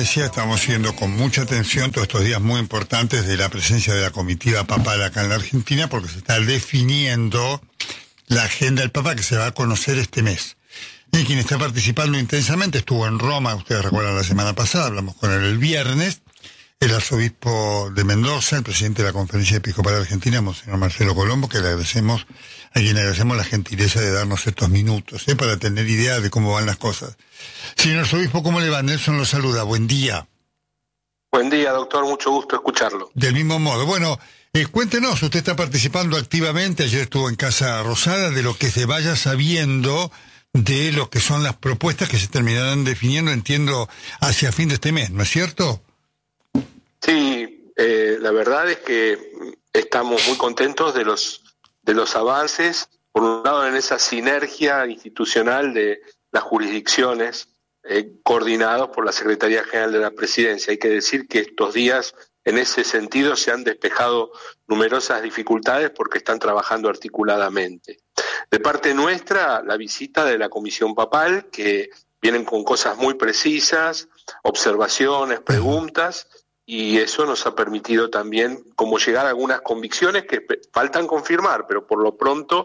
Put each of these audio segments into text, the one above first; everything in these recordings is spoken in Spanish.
Iglesia, estamos siguiendo con mucha atención todos estos días muy importantes de la presencia de la comitiva papal acá en la Argentina, porque se está definiendo la agenda del Papa que se va a conocer este mes. Y quien está participando intensamente estuvo en Roma, ustedes recuerdan la semana pasada, hablamos con él el viernes, el arzobispo de Mendoza, el presidente de la Conferencia Episcopal Argentina, Monseñor Marcelo Colombo, que a quien le agradecemos la gentileza de darnos estos minutos, para tener idea de cómo van las cosas. Señor arzobispo, ¿cómo le va? Nelson lo saluda, buen día. Buen día, doctor, mucho gusto escucharlo. Del mismo modo, bueno, cuéntenos, usted está participando activamente, ayer estuvo en Casa Rosada, de lo que se vaya sabiendo de lo que son las propuestas que se terminarán definiendo, entiendo, hacia fin de este mes, ¿no es cierto? Sí, la verdad es que estamos muy contentos de los avances, por un lado en esa sinergia institucional de las jurisdicciones coordinados por la Secretaría General de la Presidencia. Hay que decir que estos días en ese sentido se han despejado numerosas dificultades porque están trabajando articuladamente. De parte nuestra, la visita de la Comisión Papal, que vienen con cosas muy precisas, observaciones, preguntas, y eso nos ha permitido también como llegar a algunas convicciones que faltan confirmar, pero por lo pronto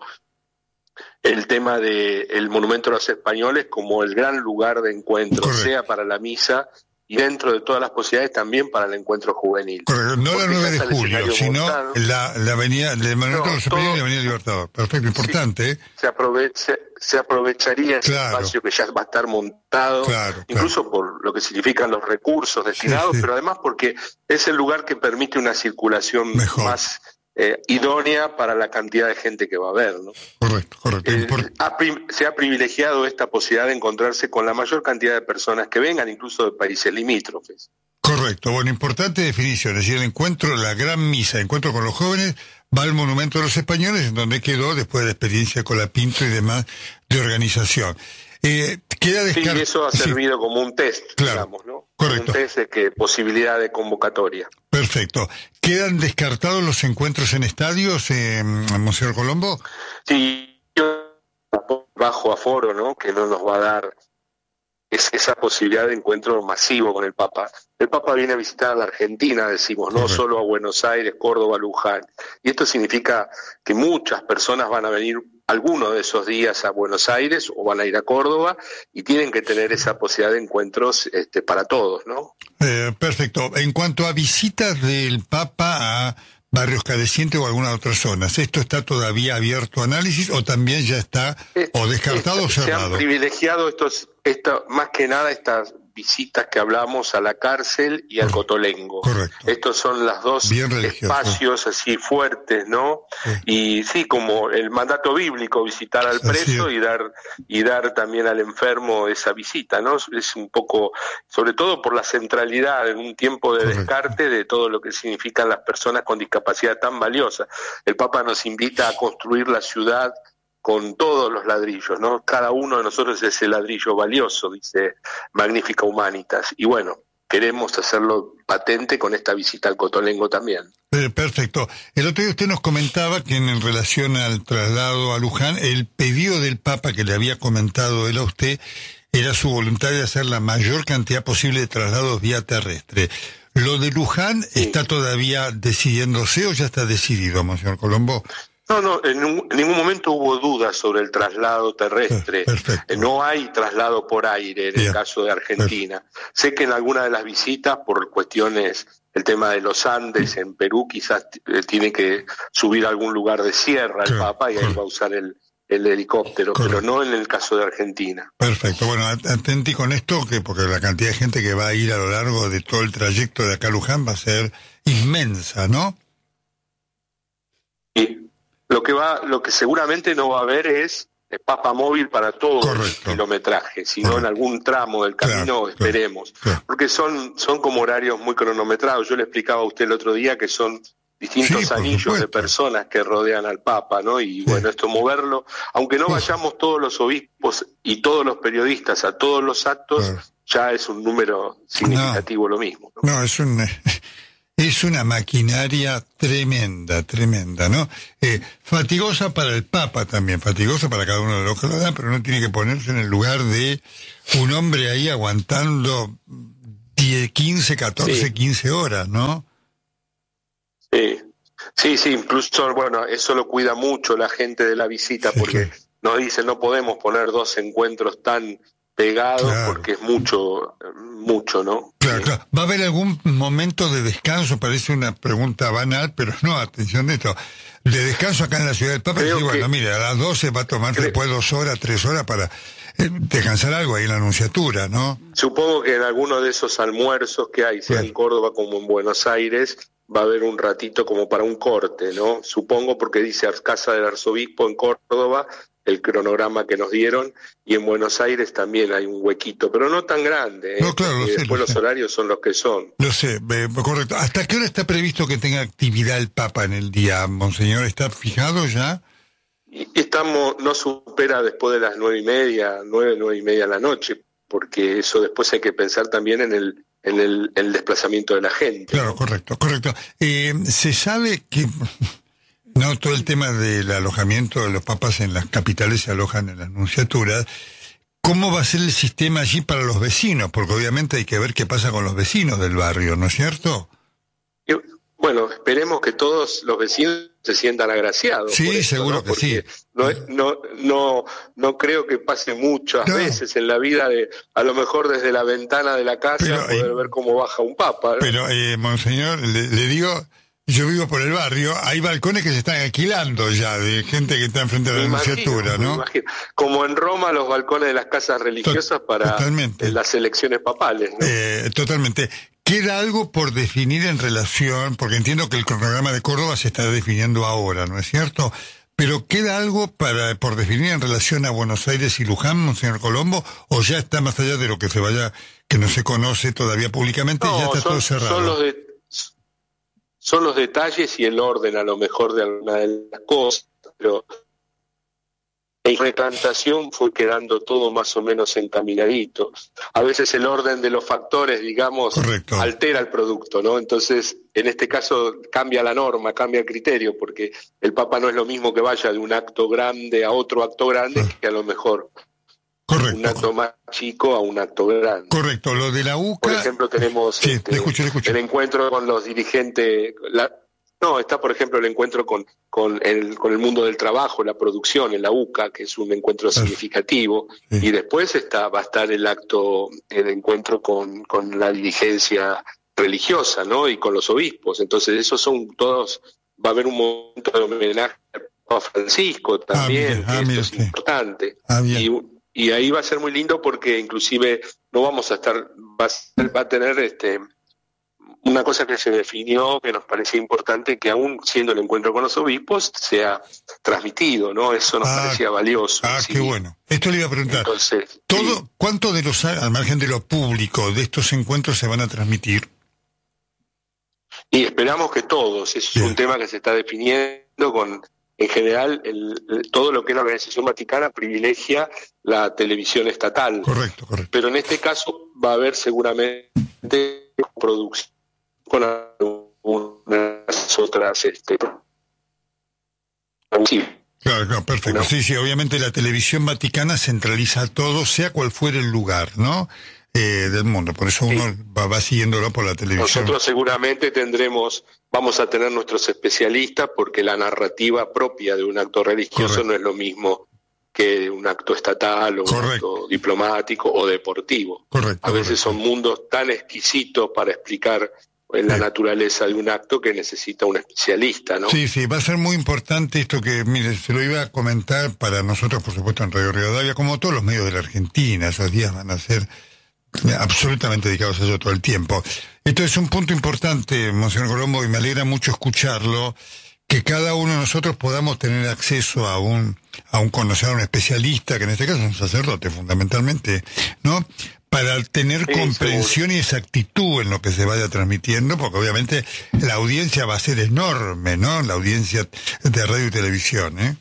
el tema del Monumento a los Españoles como el gran lugar de encuentro, correcto, sea para la misa y dentro de todas las posibilidades también para el encuentro juvenil. Correcto, no la 9 de julio, sino la avenida del Monumento a los Españoles y la avenida Libertador. Perfecto, importante. Sí, se aprovecharía ese espacio que ya va a estar montado, incluso por lo que significan los recursos destinados, pero además porque es el lugar que permite una circulación más idónea para la cantidad de gente que va a haber, ¿no? Correcto. Se ha privilegiado esta posibilidad de encontrarse con la mayor cantidad de personas que vengan, incluso de países limítrofes. Correcto, bueno, importante definición, es decir, el encuentro, la gran misa, el encuentro con los jóvenes, va al Monumento a los Españoles, en donde quedó, después de la experiencia con la Pinto y demás, de organización. Queda sí, eso ha servido como un test, digamos, ¿no? Correcto. Un test de posibilidad de convocatoria. Perfecto. ¿Quedan descartados los encuentros en estadios, Monseñor Colombo? Sí, bajo aforo, ¿no? Que no nos va a dar esa posibilidad de encuentro masivo con el Papa. El Papa viene a visitar a la Argentina, decimos, no solo a Buenos Aires, Córdoba, Luján. Y esto significa que muchas personas van a venir alguno de esos días a Buenos Aires o van a ir a Córdoba y tienen que tener esa posibilidad de encuentros para todos, ¿no? Perfecto. En cuanto a visitas del Papa a barrios carecientes o algunas otras zonas, ¿esto está todavía abierto a análisis o también ya está o descartado o cerrado? Se han privilegiado más que nada estas visitas que hablamos a la cárcel y al Cotolengo. Correcto. Estos son los dos espacios así fuertes, ¿no? Y sí, como el mandato bíblico, visitar al preso y dar también al enfermo esa visita, ¿no? Es un poco, sobre todo por la centralidad en un tiempo de descarte de todo lo que significan las personas con discapacidad tan valiosa. El Papa nos invita a construir la ciudad con todos los ladrillos, ¿no? Cada uno de nosotros es ese ladrillo valioso, dice Magnificat Humanitas. Y bueno, queremos hacerlo patente con esta visita al Cotolengo también. Perfecto. El otro día usted nos comentaba que en relación al traslado a Luján, el pedido del Papa que le había comentado él a usted era su voluntad de hacer la mayor cantidad posible de traslados vía terrestre. ¿Lo de Luján está todavía decidiéndose o ya está decidido, Monseñor Colombo? No, en ningún momento hubo dudas sobre el traslado terrestre. No hay traslado por aire en el caso de Argentina. Sé que en alguna de las visitas, por cuestiones, el tema de los Andes en Perú, quizás tiene que subir a algún lugar de sierra el Papa y ahí va a usar el helicóptero, pero no en el caso de Argentina. Perfecto, bueno, atenti con esto, porque la cantidad de gente que va a ir a lo largo de todo el trayecto de acá a Luján va a ser inmensa, ¿no? Sí. Lo que seguramente no va a haber es Papa móvil para todo el kilometraje, sino en algún tramo del camino, esperemos. Porque son como horarios muy cronometrados. Yo le explicaba a usted el otro día que son distintos anillos de personas que rodean al Papa, ¿no? Y bueno, esto moverlo, aunque no vayamos todos los obispos y todos los periodistas a todos los actos, ya es un número significativo lo mismo, ¿no? No, es una maquinaria tremenda, ¿no? Fatigosa para el Papa también, fatigosa para cada uno de los que lo dan, pero no tiene que ponerse en el lugar de un hombre ahí aguantando 15, 14, Sí. 15 horas, ¿no? Sí, sí, incluso, bueno, eso lo cuida mucho la gente de la visita, Sí, porque claro. nos dice no podemos poner dos encuentros tan pegados Claro. porque es mucho, mucho, ¿no? Claro, claro. ¿Va a haber algún momento de descanso? Parece una pregunta banal, pero no, atención de esto. De descanso acá en la ciudad del Papa, Creo sí, bueno, que- mire, a las 12 va a tomarse cre- después 2 horas, 3 horas para descansar algo ahí en la Anunciatura, ¿no? Supongo que en alguno de esos almuerzos que hay, sea en Claro. Córdoba como en Buenos Aires, va a haber un ratito como para un corte, ¿no? Supongo porque dice Casa del Arzobispo en Córdoba, el cronograma que nos dieron, y en Buenos Aires también hay un huequito, pero no tan grande, ¿eh? No, claro, Porque lo sé, después lo los sé. horarios son los que son. Lo sé, correcto. ¿Hasta qué hora está previsto que tenga actividad el Papa en el día, Monseñor? ¿Está fijado ya? Y estamos, no supera después de las 9:30, 9:30 de la noche, porque eso después hay que pensar también en el desplazamiento de la gente. Claro, correcto, correcto. Se sabe que no todo el tema del alojamiento de los papas en las capitales se alojan en las nunciaturas. ¿Cómo va a ser el sistema allí para los vecinos? Porque obviamente hay que ver qué pasa con los vecinos del barrio, ¿no es cierto? Y, bueno, esperemos que todos los vecinos se sientan agraciados. Sí, por esto, seguro ¿no? que sí. Porque no creo que pase muchas No. veces en la vida de, a lo mejor desde la ventana de la casa, Pero, poder ver cómo baja un papa, ¿no? Pero, Monseñor, le digo, yo vivo por el barrio, hay balcones que se están alquilando ya de gente que está enfrente de la Me imagino, anunciatura, me ¿no? imagino. Como en Roma los balcones de las casas religiosas para totalmente. las elecciones papales, ¿no? Totalmente. ¿Queda algo por definir en relación, porque entiendo que el cronograma de Córdoba se está definiendo ahora, ¿no es cierto? Pero ¿queda algo por definir en relación a Buenos Aires y Luján, Monseñor Colombo? ¿O ya está más allá de lo que se vaya, que no se conoce todavía públicamente, y ya está todo cerrado? Son los detalles y el orden a lo mejor de alguna de las cosas, pero en recantación fue quedando todo más o menos encaminadito. A veces el orden de los factores, digamos, Correcto. altera el producto, ¿no? Entonces, en este caso cambia la norma, cambia el criterio, porque el Papa no es lo mismo que vaya de un acto grande a otro acto grande, que a lo mejor Correcto. un acto más chico a un acto grande. Correcto, lo de la UCA... Por ejemplo, tenemos Sí, le escucho. el encuentro con los dirigentes... está, por ejemplo, el encuentro con el mundo del trabajo, la producción en la UCA, que es un encuentro significativo, Sí. y después va a estar el encuentro con la dirigencia religiosa, ¿no? Y con los obispos. Entonces, esos son todos... Va a haber un momento de homenaje a Papa Francisco también, mira, que mira esto es usted. importante. Bien. Y ahí va a ser muy lindo porque inclusive no vamos a estar, va a tener una cosa que se definió que nos parecía importante, que aún siendo el encuentro con los obispos sea transmitido, ¿no? Eso nos parecía valioso. Qué bueno. Esto le iba a preguntar. Entonces, ¿Cuánto de los, al margen de lo público, de estos encuentros se van a transmitir? Y esperamos que todos, eso es un tema que se está definiendo con... En general, todo lo que es la Organización Vaticana privilegia la televisión estatal. Correcto. Pero en este caso va a haber seguramente producción con algunas otras... Claro, perfecto. ¿No? Sí, obviamente la televisión vaticana centraliza todo, sea cual fuera el lugar, ¿no? Del mundo. Por eso uno va siguiéndolo por la televisión. Nosotros seguramente vamos a tener nuestros especialistas, porque la narrativa propia de un acto religioso no es lo mismo que un acto estatal o un acto diplomático o deportivo. A veces son mundos tan exquisitos para explicar la naturaleza de un acto que necesita un especialista, ¿no? Sí, va a ser muy importante esto que, mire, se lo iba a comentar para nosotros, por supuesto, en Radio Rivadavia, como todos los medios de la Argentina. Esos días van a ser absolutamente dedicados a ello todo el tiempo. Esto es un punto importante, Monseñor Colombo, y me alegra mucho escucharlo, que cada uno de nosotros podamos tener acceso a un conocedor, a un especialista, que en este caso es un sacerdote fundamentalmente, ¿no? Para tener comprensión y exactitud en lo que se vaya transmitiendo, porque obviamente la audiencia va a ser enorme, ¿no? La audiencia de radio y televisión, ¿eh?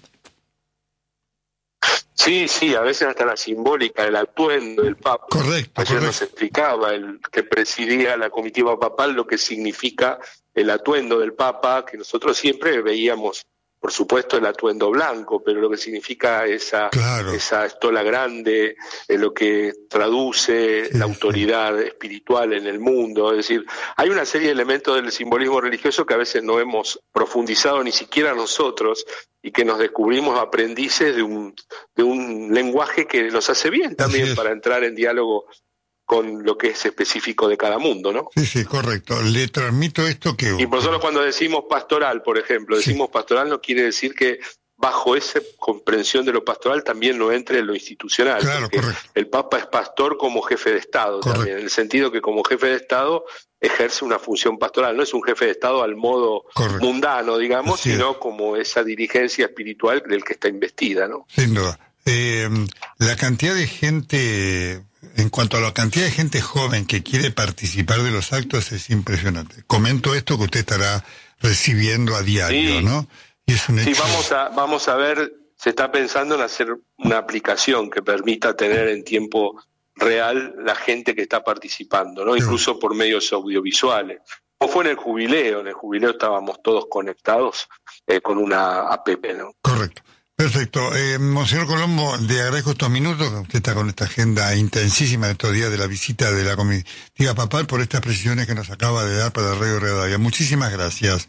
Sí, a veces hasta la simbólica, el atuendo del Papa. Ayer nos explicaba el que presidía la comitiva papal lo que significa el atuendo del Papa, que nosotros siempre veíamos por supuesto el atuendo blanco, pero lo que significa esa estola grande, lo que traduce la autoridad espiritual en el mundo. Es decir, hay una serie de elementos del simbolismo religioso que a veces no hemos profundizado ni siquiera nosotros, y que nos descubrimos aprendices de un lenguaje que nos hace bien también para entrar en diálogo con lo que es específico de cada mundo, ¿no? Sí, correcto. Le transmito esto que... Y nosotros cuando decimos pastoral, por ejemplo, decimos pastoral no quiere decir que bajo esa comprensión de lo pastoral también no entre lo institucional. Claro, correcto. El Papa es pastor como jefe de Estado también, en el sentido que como jefe de Estado ejerce una función pastoral. No es un jefe de Estado al modo mundano, digamos, sino como esa dirigencia espiritual del que está investida, ¿no? Sin duda. La cantidad de gente... En cuanto a la cantidad de gente joven que quiere participar de los actos es impresionante. Comento esto que usted estará recibiendo a diario, ¿no? Y es un hecho... Sí, vamos a ver, se está pensando en hacer una aplicación que permita tener en tiempo real la gente que está participando, ¿no? Incluso por medios audiovisuales. Como fue en el jubileo estábamos todos conectados con una app, ¿no? Correcto. Perfecto. Monseñor Colombo, le agradezco estos minutos, usted está con esta agenda intensísima de estos días de la visita de la comitiva papal, por estas precisiones que nos acaba de dar para Radio Rivadavia. Muchísimas gracias.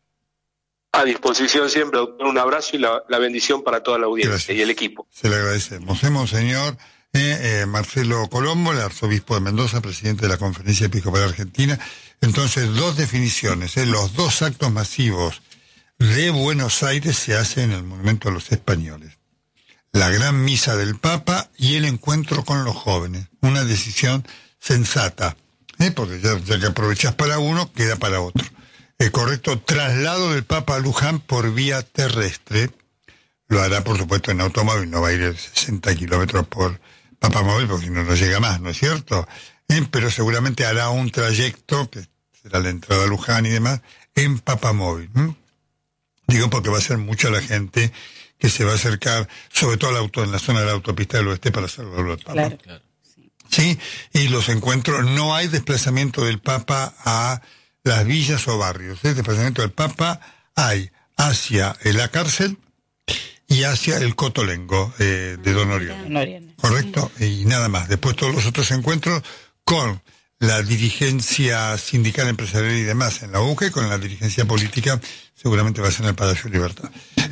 A disposición siempre, doctor. Un abrazo y la bendición para toda la audiencia y el equipo. Se le agradecemos. Monseñor Marcelo Colombo, el arzobispo de Mendoza, presidente de la Conferencia Episcopal Argentina. Entonces, dos definiciones. Los dos actos masivos de Buenos Aires se hace en el Monumento a los Españoles. La gran misa del Papa y el encuentro con los jóvenes. Una decisión sensata, porque ya que aprovechás para uno, queda para otro. Correcto, traslado del Papa a Luján por vía terrestre. Lo hará, por supuesto, en automóvil, no va a ir a 60 kilómetros por Papamóvil, porque si no, no llega más, ¿no es cierto? Pero seguramente hará un trayecto, que será la entrada a Luján y demás, en Papamóvil. Digo porque va a ser mucha la gente que se va a acercar, sobre todo en la zona de la autopista del oeste, para saludarlo al Papa. Claro. Sí, y los encuentros, no hay desplazamiento del Papa a las villas o barrios. El desplazamiento del Papa hay hacia la cárcel y hacia el Cotolengo de Don Orione. ¿Correcto? Y nada más. Después todos los otros encuentros con la dirigencia sindical, empresarial y demás en la UCA, y con la dirigencia política seguramente va a ser en el Palacio de Libertad.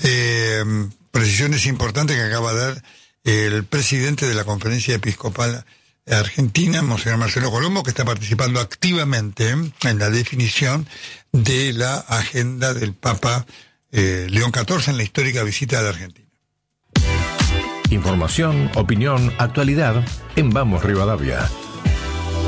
Precisiones importantes que acaba de dar el presidente de la Conferencia Episcopal Argentina, Monseñor Marcelo Colombo, que está participando activamente en la definición de la agenda del Papa León XIV en la histórica visita a la Argentina. Información, opinión, actualidad en Vamos Rivadavia.